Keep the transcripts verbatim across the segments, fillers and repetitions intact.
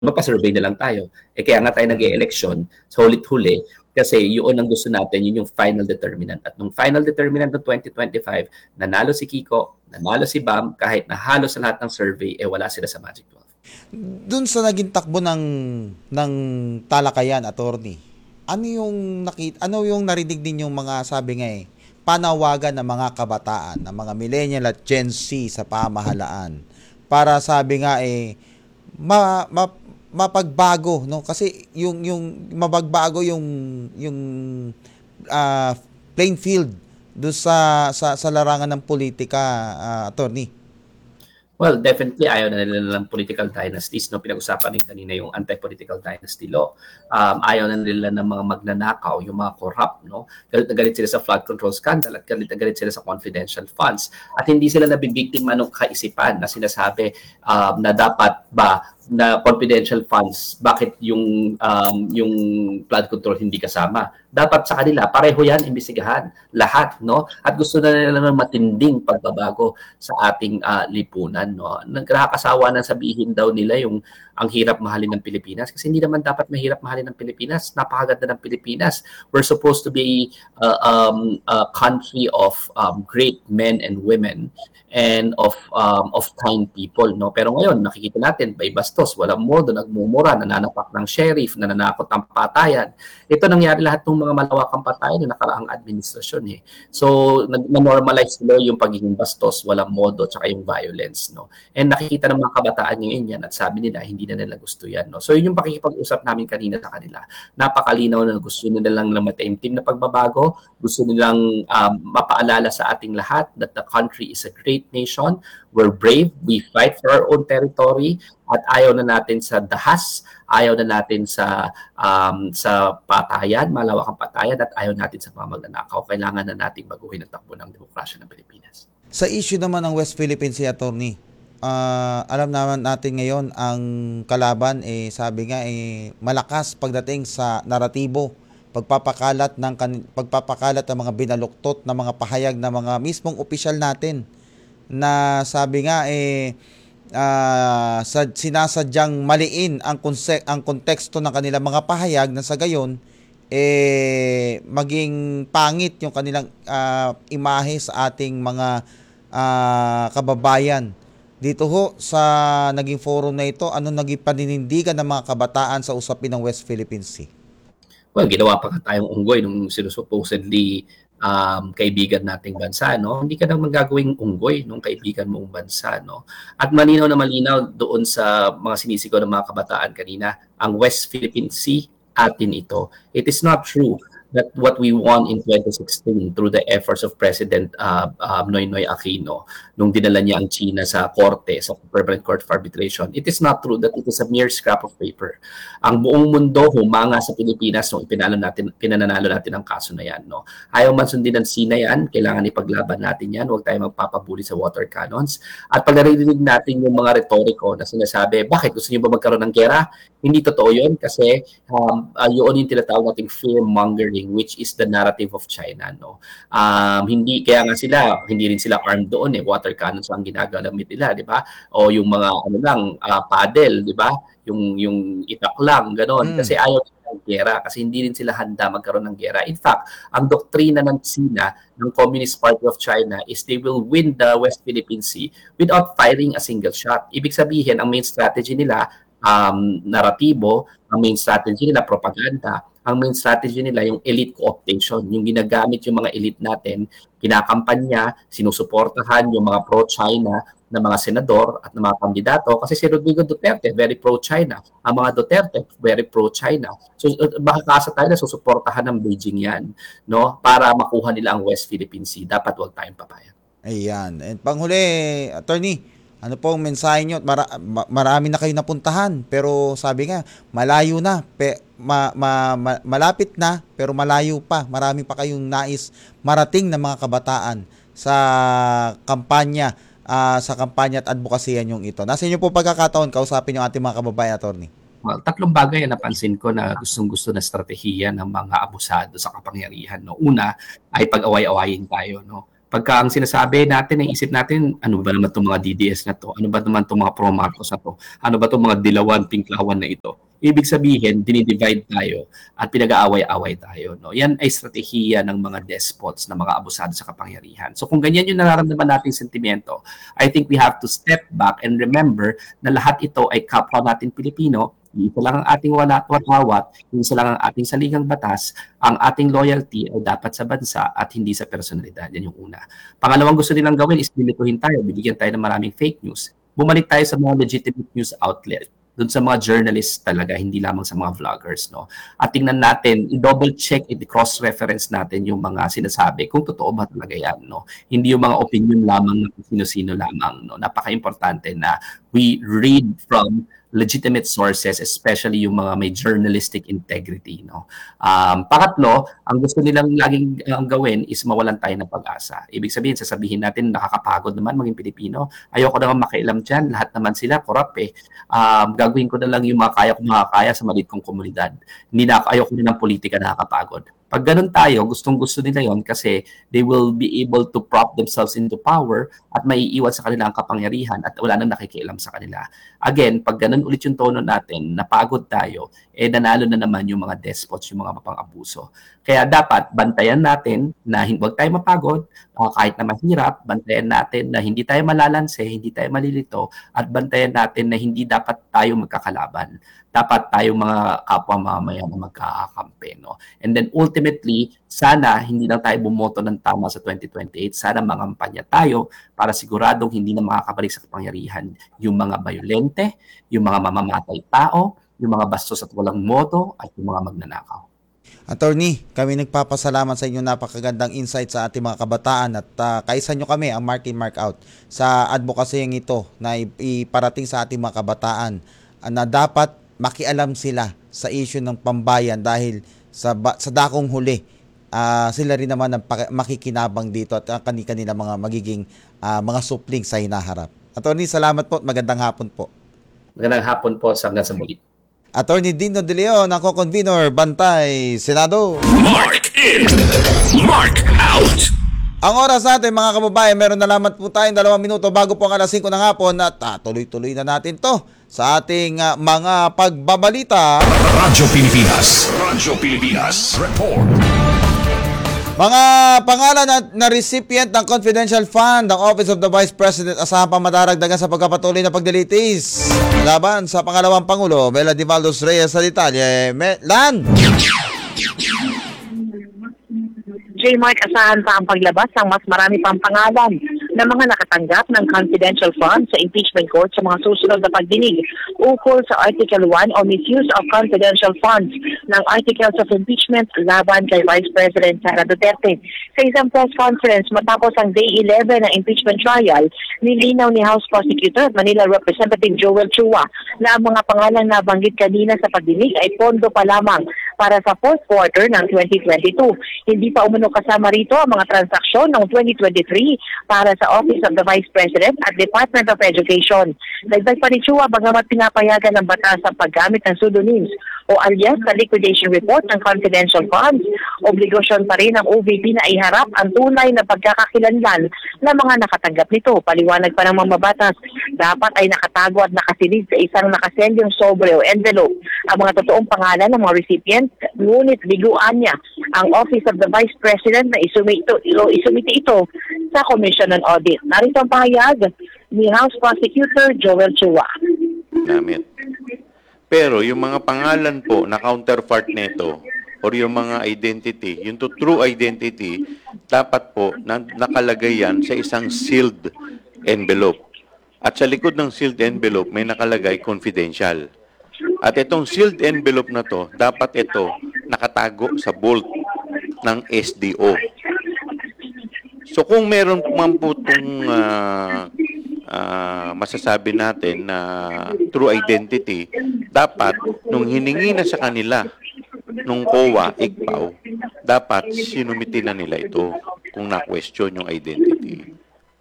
magpa-survey na lang tayo. Eh kaya nga tayo nag-e-eleksyon sa hulit-huli kasi yun ang gusto natin, yun yung final determinant. At nung final determinant ng twenty twenty-five, nanalo si Kiko, nanalo si Bam, kahit na halos sa lahat ng survey, eh wala sila sa Magic twelve. Dun sa naging takbo ng ng talakayan, attorney, ano yung nakita, ano yung narinig din yung mga sabi nga eh, panawagan ng mga kabataan, ng mga millennial at Gen Z sa pamahalaan para sabi nga eh ma, ma mapagbago no kasi yung yung mabagbago yung yung uh, playing field do sa sa sa larangan ng politika, uh, attorney. Well, definitely ayaw na nila ng political dynasties. No? Pinag-usapan din kanina yung anti-political dynasty law. Um, ayaw na nila ng mga magnanakaw, yung mga corrupt. No? Galit na galit sila sa flood control scandal at galit na galit sila sa confidential funds. At hindi sila nabibiktima ng kaisipan na sinasabi um, na dapat ba na confidential funds, bakit yung um, yung flood control hindi kasama? Dapat sa kanila, pareho yan, imbestigahan. Lahat, no? At gusto na nila ng matinding pagbabago sa ating uh, lipunan, no? Nagkakasawa na sabihin daw nila yung ang hirap mahalin ng Pilipinas kasi hindi naman dapat mahirap mahalin ng Pilipinas. Napakaganda ng Pilipinas. We're supposed to be uh, um, a country of um, great men and women and of um, of kind people, no? Pero ngayon nakikita natin may bastos, walang modo, nagmumura, nananapak ng sheriff, nananakot ng patayan. Ito nangyari lahat ng mga malawakang patayan ng nakaraang administrasyon eh. So na-normalize nila yung pagiging bastos, walang modo, tsaka yung violence, no? And nakikita ng mga kabataan ngayon yan at sabi nila hindi na nila gusto yan, no? So yun yung pakikipag-usap namin kanina sa kanila. Napakalinaw na gusto nila lang ng mataimtim na pagbabago, gusto nilang um, mapaalala sa ating lahat that the country is a great nation. We're brave. We fight for our own territory. At ayaw na natin sa dahas, ayaw na natin sa um, sa patayan, malawakang patayan, at ayaw natin sa pamagnanakaw. Kailangan na nating baguhin ang takbo ng demokrasya ng Pilipinas. Sa issue naman ng West Philippine Sea, attorney, uh, alam naman natin ngayon ang kalaban eh sabi nga eh malakas pagdating sa naratibo, pagpapakalat ng pagpapakalat ng mga binaluktot na mga pahayag ng mga mismong opisyal natin na sabi nga eh uh, sa, sinasadyang maliin ang konse- ang konteksto ng kanilang mga pahayag na sa gayon eh maging pangit yung kanilang uh, imahe sa ating mga uh, kababayan. Dito ho sa naging forum na ito, ano naging paninindigan ng mga kabataan sa usapin ng West Philippine Sea? Well, ginawa pa nga tayong unggoy nung supposedly um, kaibigan nating bansa, no? Hindi ka nang magagawing unggoy nung kaibigan mong bansa, no? At malinaw na malinaw doon sa mga sinisigaw ng mga kabataan kanina, ang West Philippine Sea, atin ito. It is not true that what we won in twenty sixteen through the efforts of President uh, uh, Noynoy Aquino nung dinala niya ang China sa korte, sa Permanent Court of Arbitration, it is not true that it is a mere scrap of paper. Ang buong mundo humanga sa Pilipinas nung ipinalo natin, pinananalo natin ang kaso na yan. No? Ayaw man sundin ng Sina yan, kailangan ipaglaban natin yan, huwag tayo magpapabuli sa water cannons. At pag narinig natin yung mga retoriko na sinasabi, bakit gusto niyo ba magkaroon ng gera? Hindi totoo yun kasi um, uh, yun yung tinatawag nating fear-mongering, which is the narrative of China, no? Um, hindi kaya nga sila, hindi rin sila armed doon eh, water cannons ang ginagamit nila, di ba? O yung mga ano lang, uh, paddle, di ba? Yung yung itak lang, ganoon. Mm. Kasi ayaw ng gera kasi hindi rin sila handa magkaroon ng gera. In fact, ang doktrina ng China, ng Communist Party of China is they will win the West Philippine Sea without firing a single shot. Ibig sabihin, ang main strategy nila um, naratibo, ang main strategy nila propaganda, ang main strategy nila yung elite co-optation, yung ginagamit yung mga elite natin, kinakampanya, sinusuportahan yung mga pro-China na mga senador at na mga kandidato kasi si Rodrigo Duterte very pro-China, ang mga Duterte very pro-China. So baka kasa tayo na susuportahan ng Beijing yan, no, para makuha nila ang West Philippine Sea. Dapat wag tayong papayag. Ayan. And panghuli, attorney, ano po ang mensahe nyo? Mara, marami na kayo napuntahan, pero sabi nga, malayo na, pe, ma, ma, ma, malapit na, pero malayo pa. Marami pa kayong nais marating na mga kabataan sa kampanya, uh, sa kampanya at advokasya yung ito. Nasa inyo po pagkakataon, kausapin yung ating mga kababayan, attorney. Well, tatlong bagay na napansin ko na gustong-gusto na estratehiya ng mga abusado sa kapangyarihan. No? Una ay pag-away-awayin tayo. No? Pagka ang sinasabi natin, naisip natin, ano ba naman itong mga D D S na to? Ano ba naman itong mga Pro Marcos na to? Ano ba itong mga dilawan, pinklawan na ito? Ibig sabihin, dinidivide tayo at pinag-aaway-away tayo. No? Yan ay estratehiya ng mga despots, na mga abusado sa kapangyarihan. So kung ganyan yung nararamdaman nating sentimento, I think we have to step back and remember na lahat ito ay kapwa natin Pilipino. Ito lang ang ating watawat, isa lang ang ating saligang batas, ang ating loyalty ay dapat sa bansa at hindi sa personalidad. Yan yung una. Pangalawang gusto nilang gawin is bilituhin tayo, bibigyan tayo ng maraming fake news. Bumalik tayo sa mga legitimate news outlet, doon sa mga journalists talaga, hindi lamang sa mga vloggers. No? At tingnan natin, i-double check, i-cross-reference natin yung mga sinasabi, kung totoo ba talaga yan. No? Hindi yung mga opinion lamang ng sino-sino lamang. No? Napaka-importante na we read from legitimate sources, especially yung mga may journalistic integrity. No? Um, pangatlo, ang gusto nilang laging uh, gawin is mawalan tayo ng pag-asa. Ibig sabihin, sasabihin natin, nakakapagod naman maging Pilipino. Ayoko naman makialam dyan. Lahat naman sila, corrupt eh. Um, gagawin ko na lang yung mga kaya ko makakaya sa maliit kong komunidad. Hindi na, ayoko din ng politika na nakakapagod. Pag ganun tayo, gustong-gusto nila yon kasi they will be able to prop themselves into power at maiiwan sa kanila ang kapangyarihan at wala nang nakikialam sa kanila. Again, pag ganun ulit yung tono natin, napagod tayo, eh nanalo na naman yung mga despots, yung mga mapang-abuso. Kaya dapat bantayan natin na huwag tayo mapagod, uh, kahit na mahirap, bantayan natin na hindi tayo malalanse, hindi tayo malilito, at bantayan natin na hindi dapat tayo magkakalaban. Dapat tayo mga kapwa mamamayan na magkakakampi. No? And then ultimately, sana hindi lang tayo bumoto ng tama sa twenty twenty-eight. Sana mangampanya tayo para siguradong hindi na makakabalik sa kapangyarihan yung mga bayolente, yung mga mamamatay tao, yung mga bastos at walang moto, at yung mga magnanakaw. Attorney, kami nagpapasalamat sa inyo, napakagandang insight sa ating mga kabataan at uh, kaisa nyo kami ang mark in mark out sa advocacyang ito na iparating sa ating mga kabataan uh, na dapat makialam sila sa issue ng pambayan dahil sa, sa dakong huli, uh, sila rin naman ang makikinabang dito at uh, kanila mga magiging uh, mga supling sa hinaharap. Attorney, salamat po at magandang hapon po. Magandang hapon po sa hanggang sa muli. Attorney Dino De Leon, ako convener, Bantay, Senado. Mark in, mark out. Ang oras natin mga kababayan, meron na lamang po tayong dalawang minuto bago po ang alas singko ng hapon at ah, tuloy-tuloy na natin to sa ating uh, mga pagbabalita. Radyo Pilipinas, Radyo Pilipinas, report. Mga pangalan na, na recipient ng confidential fund ng Office of the Vice President asahan pang madaragdagan sa pagkapatuloy na pagdilitis laban sa pangalawang Pangulo, Mela Divaldos Reyes sa detalye. Lan! J. Mark, asahan pa ang paglabas ng mas marami pang pangalan ng mga nakatanggap ng confidential funds sa impeachment court sa mga susunod na pagdinig ukol sa Article one o misuse of confidential funds ng Articles of Impeachment laban kay Vice President Sara Duterte. Sa isang press conference matapos ang Day eleven ng impeachment trial, nilinaw ni House Prosecutor at Manila Representative Joel Chua na ang mga pangalan na banggit kanina sa pagdinig ay pondo pa lamang para sa fourth quarter ng twenty twenty-two. Hindi pa umano kasama rito ang mga transaksyon ng twenty twenty-three para sa Office of the Vice President at Department of Education. Dagdag pa ni Chua, bagamat pinapayagan ng batas ang paggamit ng pseudonyms o alias sa liquidation report ng confidential funds, obligasyon pa rin ng O V P na iharap ang tunay na pagkakakilanlan ng mga nakatanggap nito. Paliwanag pa ng mambabatas, dapat ay nakatago at nakasilid sa isang nakaselyong sobre o envelope ang mga totoong pangalan ng mga recipient, ngunit biguan niya ang Office of the Vice President na isumito, isumite ito sa Commission on Audit. Narito ang pahayag ni House Prosecutor Joel Chua. Namit. Pero yung mga pangalan po na counterpart nito or yung mga identity, yung to true identity, dapat po na, nakalagay yan sa isang sealed envelope. At sa likod ng sealed envelope may nakalagay confidential. At itong sealed envelope na to, dapat ito nakatago sa vault ng S D O. So kung meron man po itong uh, uh, masasabi natin na true identity, dapat nung hiningi na sa kanila nung C O A, I C P A W, dapat sinumiti na nila ito kung na-question yung identity.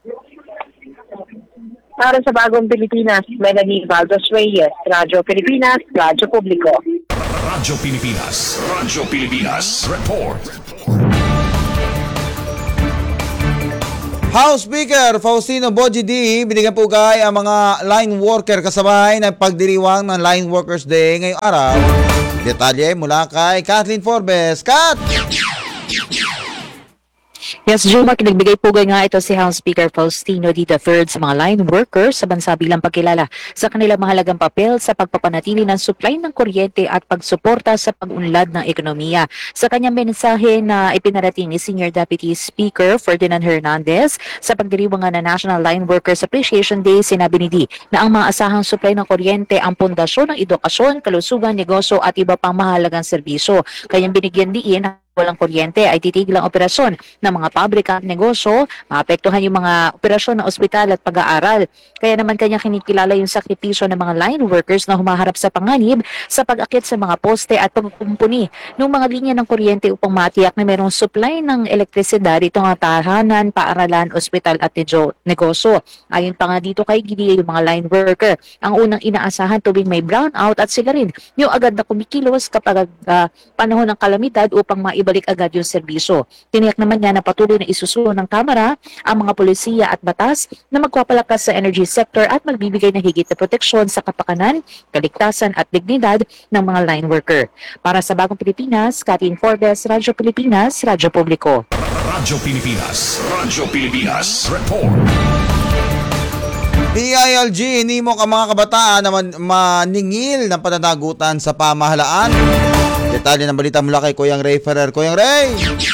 Para sa Bagong Pilipinas, Melanie Valdos Reyes, Radyo Pilipinas, Radyo Publiko. Radyo Pilipinas, Radyo Pilipinas, report. House Speaker Faustino Boji D, binigyan po kay ang mga line worker kasabay ng pagdiriwang ng Line Workers Day ngayong araw. Detalye mula kay Kathleen Forbes. Kat! Yes, Jomar, nagbigay pugay nga ito si House Speaker Faustino D. the third sa mga line workers sa bansa bilang pagkilala sa kanilang mahalagang papel sa pagpapanatili ng supply ng kuryente at pagsuporta sa pag-unlad ng ekonomiya. Sa kanyang mensahe na ipinarating ni Senior Deputy Speaker Ferdinand Hernandez sa pagdiriwang ng National Line Workers Appreciation Day, sinabi ni D na ang mga asahang supply ng kuryente ang pundasyon ng edukasyon, kalusugan, negosyo at iba pang mahalagang serbisyo. Kanyang binigyan diin walang kuryente ay titigil ang operasyon ng mga pabrika at negosyo, maapektuhan yung mga operasyon ng ospital at pag-aaral. Kaya naman kanya kinikilala yung sakripisyo ng mga line workers na humaharap sa panganib sa pag-akit sa mga poste at pagkumpuni ng mga linya ng kuryente upang matiyak na mayroong supply ng elektrisidad itong mga tahanan, paaralan, ospital at negosyo. Ayon pa nga dito kay Gidi, yung mga line worker ang unang inaasahan tuwing may brownout at sila rin yung agad na kumikilos kapag uh, panahon ng kalamidad upang maibalik agad yung serbisyo. Tiniyak naman niya na patuloy na isusunod ng Kamara ang mga polisiya at batas na magpapalakas sa energy sector at magbibigay ng higit na proteksyon sa kapakanan, kaligtasan at dignidad ng mga line worker. Para sa Bagong Pilipinas, Kathleen Forbes, Radyo Pilipinas, Radyo Publiko. Radyo Pilipinas, Radyo Pilipinas, report. D I L G, hinimok ang mga kabataan na man- maningil ng pananagutan sa pamahalaan. Detalye ng balita mula kay Kuyang Ray Ferrer. Kuyang Ray!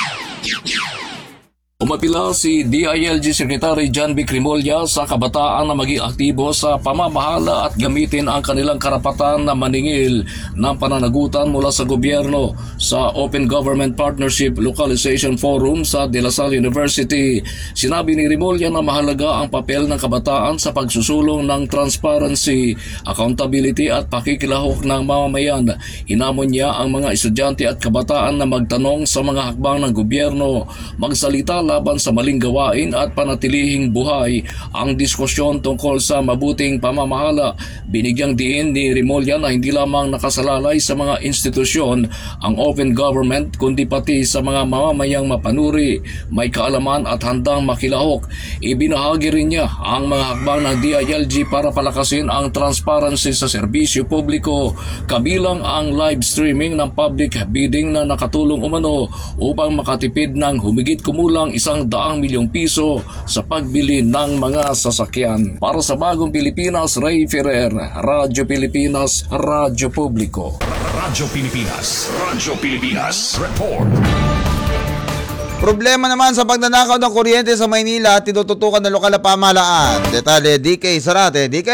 Umapila si D I L G Secretary John B. Crimolia sa kabataan na maging aktibo sa pamamahala at gamitin ang kanilang karapatan na maningil ng pananagutan mula sa gobyerno sa Open Government Partnership Localization Forum sa De La Salle University. Sinabi ni Crimolia na mahalaga ang papel ng kabataan sa pagsusulong ng transparency, accountability at pakikilahok ng mamamayan. Hinamon niya ang mga estudyante at kabataan na magtanong sa mga hakbang ng gobyerno, magsalita laban sa maling gawain at panatilihing buhay ang diskusyon tungkol sa mabuting pamamahala. Binigyang diin ni Remulla na hindi lamang nakasalalay sa mga institusyon ang open government kundi pati sa mga mamamayang mapanuri, may kaalaman at handang makilahok. Ibinahagi rin niya ang mga hakbang ng D I L G para palakasin ang transparency sa serbisyo publiko, kabilang ang live streaming ng public bidding na nakatulong umano upang makatipid ng humigit kumulang isang daang milyong piso sa pagbili ng mga sasakyan. Para sa Bagong Pilipinas, Ray Ferrer, Radyo Pilipinas, Radyo Publiko. Radyo Pilipinas, Radyo Pilipinas, report. Problema naman sa pagnanakaw ng kuryente sa Maynila at tinututukan ng lokal na pamahalaan. Detalye, D K Sarate. D K!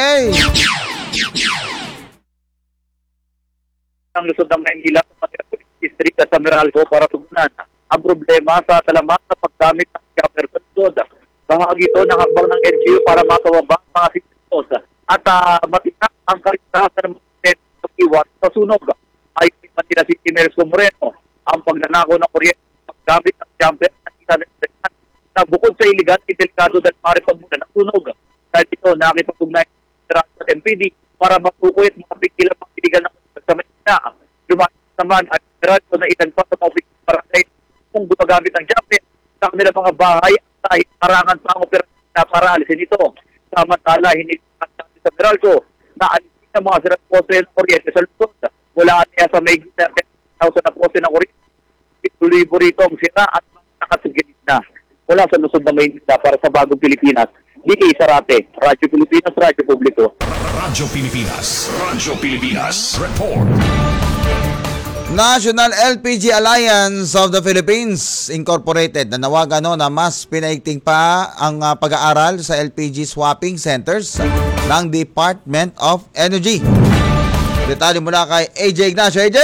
Ang Luzon ng Maynila sa district sa Meralco para tugunan ang problema sa talamak sa paggamit ng scammer control. Bahagi ito ng hakbang ng N G O para makawabang mga sitos at uh, matiyak ang karitasan ng mga pag-iwas sa sunog. Ay Manila City Mayor Moreno ang pagnanakaw ng kuryente paggamit ng scammer at internet na bukod sa iligan, delikado dahil pare pagmuna ng sunog. Dahil ito nakipag-ugnay sa M P D para matukoy at mapigilan ang iligan ng sa Manila. Lumayas naman at Meralco na ilan pa sa mga para kung gumagamit ng jacket sa kanilang mga bahay ay karangan pa ang operasyon na para alisin ito. Samantala, hindi sa Meralco na alisin ng mga sirang poste ng kuryente sa Luzon. Wala niya sa may ten thousand na poste ng kuryente. Itulibo rito ang sira at nakasigilid na. Wala sa Luzon na Maynila para sa Bagong Pilipinas. D K Sarate, Radyo Pilipinas, Radyo Publiko. Radyo Pilipinas, Radyo Pilipinas, report. National L P G Alliance of the Philippines Incorporated nanawagan no, na mas pinaigting pa ang uh, pag-aaral sa L P G swapping centers ng Department of Energy. Detalye mula kay A J Ignacio. A J!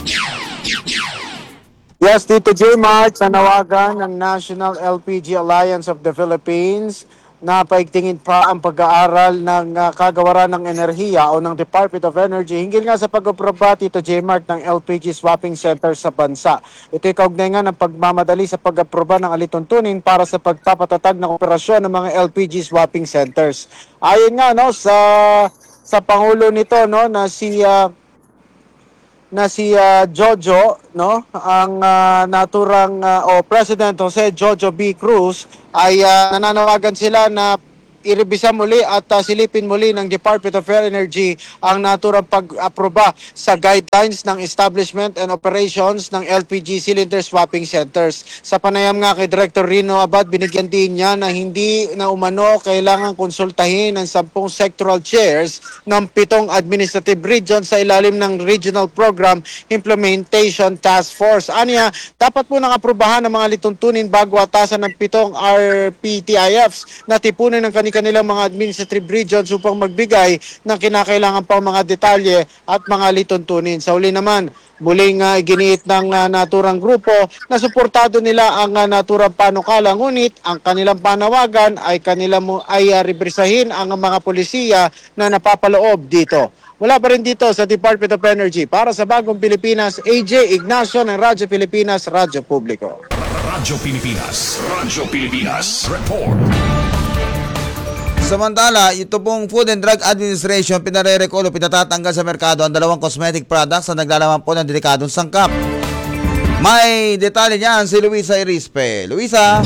Yes, Tito J. Mark, nanawagan ng National L P G Alliance of the Philippines na paigtingin pa ang pag-aaral ng uh, kagawaran ng enerhiya o ng Department of Energy hinggil nga sa pag-aproba, Tito J. Mark, ng L P G swapping center sa bansa. Ito'y kaugnay nga ng pagmamadali sa pag-aproba ng alituntunin para sa pagpapatatag ng operasyon ng mga L P G swapping centers. Ayon nga no sa sa pangulo nito no na si uh, na si ah, Jojo, no, ang ah, naturang ah, o President Jose Jojo B. Cruz ay ah, nananawagan sila na irebisa muli at ah, silipin muli ng Department of Energy ang naturang pag-aproba sa guidelines ng establishment and operations ng L P G cylinder swapping centers. Sa panayam nga kay Director Rino Abad, binigyan din niya na hindi na umano kailangan konsultahin ang sampung sectoral chairs ng pitong administrative region sa ilalim ng Regional Program Implementation Task Force. Anya, dapat po nang aprobahan ng mga lituntunin bago atasan ng pitong R P T I Fs na tipunin ng kanilang mga administrative regions upang magbigay ng kinakailangan pang mga detalye at mga lituntunin. Sa uli naman, muling uh, iginiit ng uh, naturang grupo na suportado nila ang uh, naturang panukala, ngunit ang kanilang panawagan ay kanila mo ay uh, represahin ang mga polisiya na napapaloob dito. Wala pa rin dito sa Department of Energy. Para sa Bagong Pilipinas, A J Ignacio ng Radyo Pilipinas, Radyo Publiko. Radyo Pilipinas. Radyo Pilipinas. Report. Samantala, ito pong Food and Drug Administration pinare-recall o pinatatanggal sa merkado ang dalawang cosmetic products na naglalaman po ng delikadong sangkap. May detalye niyan si Luisa Irispe. Luisa!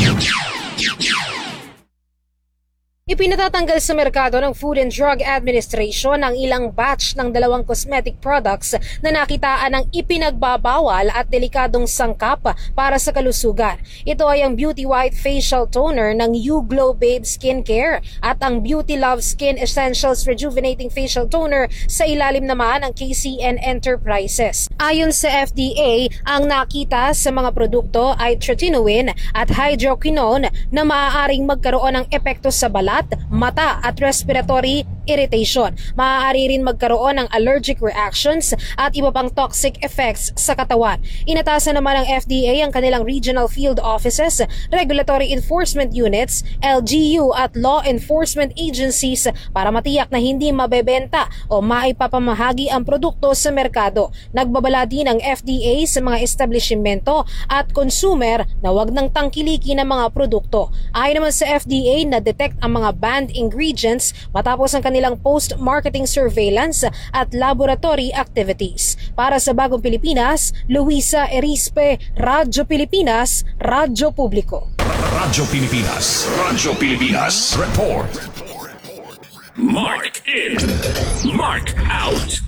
Ipinatatanggal sa merkado ng Food and Drug Administration ang ilang batch ng dalawang cosmetic products na nakitaan ng ipinagbabawal at delikadong sangkap para sa kalusugan. Ito ay ang Beauty White Facial Toner ng YouGlow Babe Skincare at ang Beauty Love Skin Essentials Rejuvenating Facial Toner sa ilalim naman ng K C N Enterprises. Ayon sa F D A, ang nakita sa mga produkto ay tretinoin at hydroquinone na maaaring magkaroon ng epekto sa balat, mata at respiratory irritation. Maaari rin magkaroon ng allergic reactions at iba pang toxic effects sa katawan. Inatasan naman ng F D A ang kanilang regional field offices, regulatory enforcement units, L G U at law enforcement agencies para matiyak na hindi mabebenta o maipapamahagi ang produkto sa merkado. Nagbabala din ang F D A sa mga establishmento at consumer na wag nang tangkilikin ng mga produkto. Ayon naman sa F D A, na-detect ang mga banned ingredients matapos ang kanilang post-marketing surveillance at laboratory activities. Para sa Bagong Pilipinas, Luisa Erispe, Radyo Pilipinas, Radyo Publiko. Radyo Pilipinas. Radyo Pilipinas. Report. Mark in. Mark out.